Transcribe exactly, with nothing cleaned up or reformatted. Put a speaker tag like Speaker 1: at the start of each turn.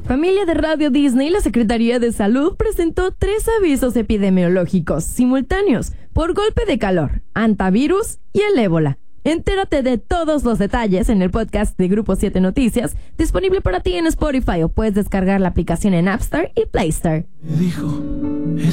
Speaker 1: Familia de Radio Disney, la Secretaría de Salud presentó tres avisos epidemiológicos simultáneos por golpe de calor, antivirus y el ébola. Entérate de todos los detalles en el podcast de Grupo siete Noticias, disponible para ti en Spotify, o puedes descargar la aplicación en App Store y Play Store.
Speaker 2: Dijo...